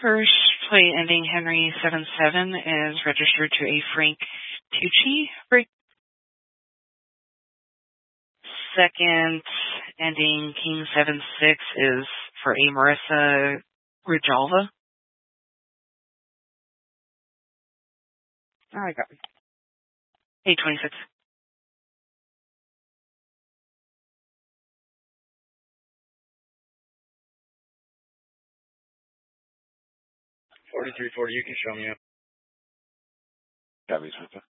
First plate ending Henry 77 is registered to a Frank Tucci. Second ending King 76 is for a Marissa Grijalva. Oh, I got it. 826. 4340, you can show me up. Copy, Smith.